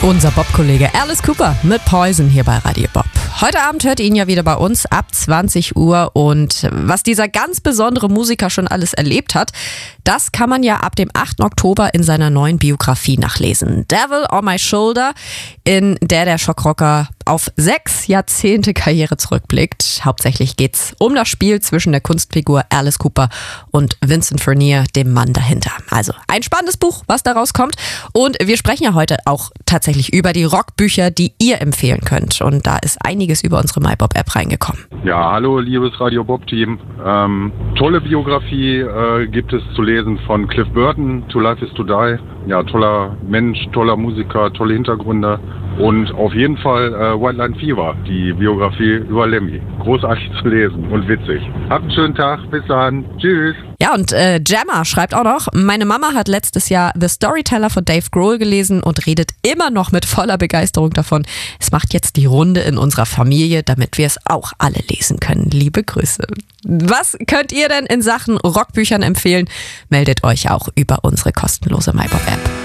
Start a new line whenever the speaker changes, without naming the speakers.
Unser Bob-Kollege Alice Cooper mit Poison hier bei Radio Bob. Heute Abend hört ihr ihn ja wieder bei uns ab 20 Uhr und was dieser ganz besondere Musiker schon alles erlebt hat, das kann man ja ab dem 8. Oktober in seiner neuen Biografie nachlesen. Devil on My Shoulder, in der Schockrocker auf 6 Jahrzehnte Karriere zurückblickt. Hauptsächlich geht's um das Spiel zwischen der Kunstfigur Alice Cooper und Vincent Furnier, dem Mann dahinter. Also ein spannendes Buch, was daraus kommt. Und wir sprechen ja heute auch tatsächlich über die Rockbücher, die ihr empfehlen könnt. Und da ist einiges über unsere MyBob-App reingekommen.
Ja, hallo liebes Radio Bob-Team. Tolle Biografie gibt es zu lesen von Cliff Burton, To Life is to Die. Ja, toller Mensch, toller Musiker, tolle Hintergründe. Und auf jeden Fall White Line Fever, die Biografie über Lemmy. Großartig zu lesen und witzig. Habt einen schönen Tag, bis dann. Tschüss.
Ja, und Jammer schreibt auch noch, meine Mama hat letztes Jahr The Storyteller von Dave Grohl gelesen und redet immer noch mit voller Begeisterung davon. Es macht jetzt die Runde in unserer Familie, damit wir es auch alle lesen können. Liebe Grüße. Was könnt ihr denn in Sachen Rockbüchern empfehlen? Meldet euch auch über unsere kostenlose MyBob-App.